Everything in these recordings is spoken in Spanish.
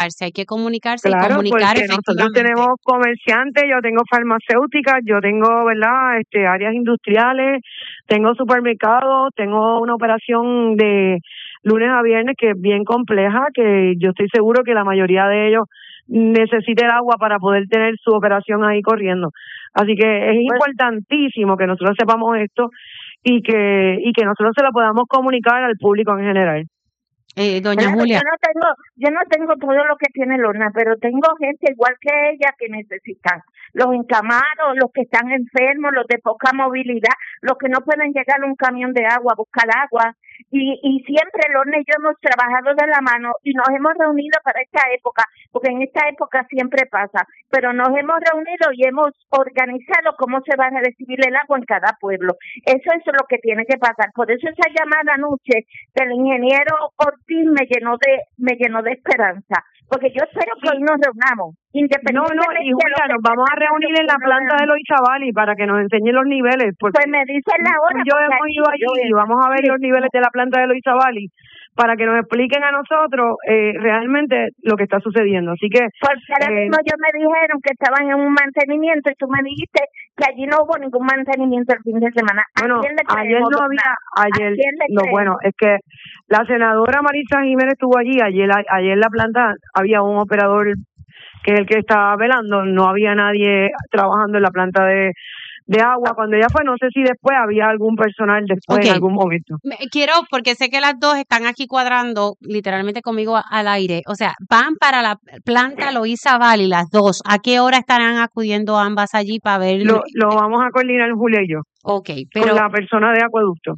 comunicarse y Claro, comunicar porque nosotros efectivamente. tenemos comerciantes, yo tengo farmacéuticas, yo tengo, ¿verdad? Áreas industriales, tengo supermercados, tengo una operación de lunes a viernes que es bien compleja, que yo estoy seguro que la mayoría de ellos necesita el agua para poder tener su operación ahí corriendo. Así que es importantísimo que nosotros sepamos esto y que nosotros se lo podamos comunicar al público en general. Doña Claro, Julia. yo no tengo todo lo que tiene Lorna, pero tengo gente igual que ella que necesitan. Los encamados, los que están enfermos, los de poca movilidad, los que no pueden llegar a un camión de agua a buscar agua. Y siempre Lorna y yo hemos trabajado de la mano y nos hemos reunido para esta época, porque en esta época siempre pasa, pero nos hemos reunido y hemos organizado cómo se va a recibir el agua en cada pueblo. Eso es lo que tiene que pasar. Por eso esa llamada anoche del ingeniero Ortiz me llenó de esperanza, porque yo espero que hoy nos reunamos. Y Julia, nos vamos a reunir en la planta de Loíza Valley para que nos enseñen los niveles. Porque pues me dicen la hora. Yo hemos ido allí y vamos a ver los niveles de la planta de Loíza Valley para que nos expliquen a nosotros realmente lo que está sucediendo. Así que porque ahora mismo yo me dijeron que estaban en un mantenimiento y tú me dijiste que allí no hubo ningún mantenimiento el fin de semana. Bueno, ayer no había, bueno, es que la senadora Marisa Jiménez estuvo allí, ayer en la planta había un operador que es el que estaba velando, no había nadie trabajando en la planta de agua. Cuando ella fue, no sé si después había algún personal después en algún momento. Quiero, porque sé que las dos están aquí cuadrando literalmente conmigo al aire, o sea, van para la planta Loíza Valley las dos. ¿A qué hora estarán acudiendo ambas allí para ver? Lo vamos a coordinar Julia y yo. Okay, pero con la persona de acueducto.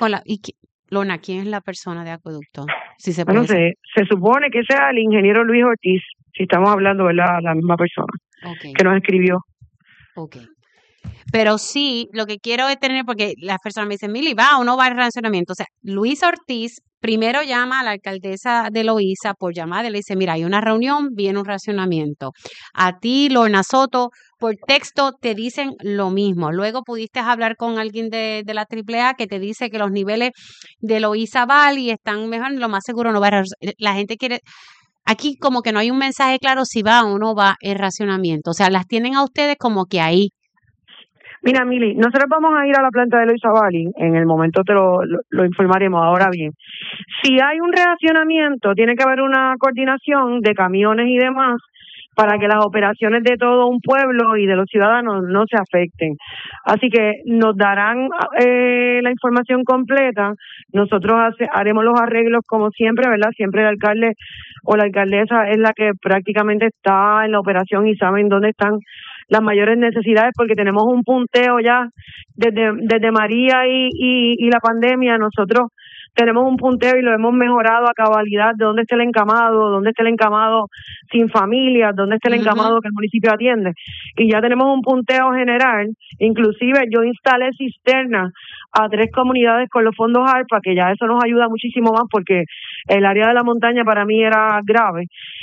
Lorna, ¿quién es la persona de acueducto? Si se bueno, puede se supone que sea el ingeniero Luis Ortiz, si estamos hablando, ¿verdad? La misma persona que nos escribió. Okay. Pero sí, lo que quiero es tener, porque las personas me dicen, Mili, ¿va o no va al racionamiento? O sea, Luis Ortiz primero llama a la alcaldesa de Loíza por llamada y le dice, mira, hay una reunión, viene un racionamiento. A ti, Lorna Soto, por texto te dicen lo mismo. Luego pudiste hablar con alguien de la AAA que te dice que los niveles de Loíza Valley están mejor, lo más seguro no va a... La gente quiere... Aquí como que no hay un mensaje claro si va o no va el racionamiento. O sea, las tienen a ustedes como que ahí. Mira, Mili, nosotros vamos a ir a la planta de Loíza Valley, en el momento te lo informaremos. Ahora bien, si hay un reaccionamiento, tiene que haber una coordinación de camiones y demás para que las operaciones de todo un pueblo y de los ciudadanos no se afecten. Así que nos darán la información completa, nosotros haremos los arreglos como siempre, ¿verdad? Siempre el alcalde o la alcaldesa es la que prácticamente está en la operación y saben dónde están las mayores necesidades, porque tenemos un punteo ya desde María y la pandemia. Nosotros tenemos un punteo y lo hemos mejorado a cabalidad de dónde está el encamado sin familias, dónde está el encamado que el municipio atiende, y ya tenemos un punteo general. Inclusive yo instalé cisternas a 3 comunidades con los fondos ARPA, que ya eso nos ayuda muchísimo más porque el área de la montaña para mí era grave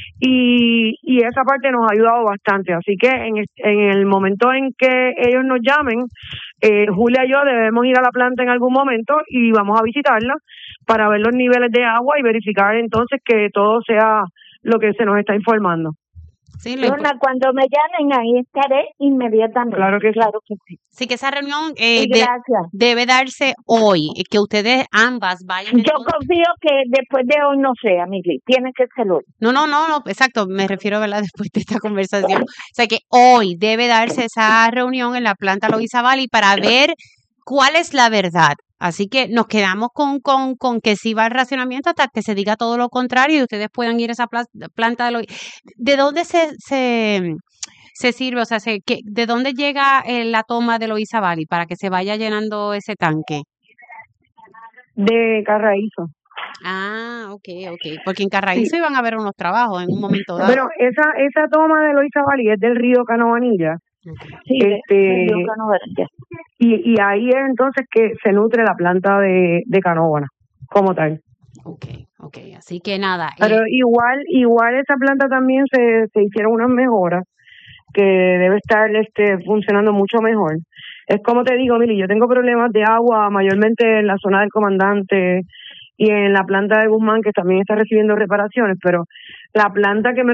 y esa parte nos ha ayudado bastante. Así que en el momento en que ellos nos llamen, Julia y yo debemos ir a la planta en algún momento y vamos a visitarla para ver los niveles de agua y verificar entonces que todo sea lo que se nos está informando. Sí, Lorna, cuando me llamen ahí estaré inmediatamente. Claro que sí. Sí, que esa reunión gracias. debe darse hoy, que ustedes ambas vayan. Yo confío que después de hoy no sea, Mili, tiene que ser hoy. No, exacto, me refiero, ¿verdad? Después de esta conversación. O sea, que hoy debe darse esa reunión en la planta Loíza Valley para ver cuál es la verdad. Así que nos quedamos con que sí va el racionamiento hasta que se diga todo lo contrario y ustedes puedan ir a esa planta de Loíza. ¿De dónde se sirve? O sea, ¿de dónde llega la toma de Loíza Valley para que se vaya llenando ese tanque? De Carraízo. Ah, okay. Porque en Carraízo iban a haber unos trabajos en un momento dado. Bueno, esa toma de Loíza Valley es del río Canovanilla. Sí, del río Canovanilla. Y ahí es entonces que se nutre la planta de Canóvana como tal. Okay. Así que nada. Pero igual esa planta también se hicieron unas mejoras que debe estar funcionando mucho mejor. Es como te digo, Mili, yo tengo problemas de agua mayormente en la zona del Comandante y en la planta de Guzmán, que también está recibiendo reparaciones, pero la planta que me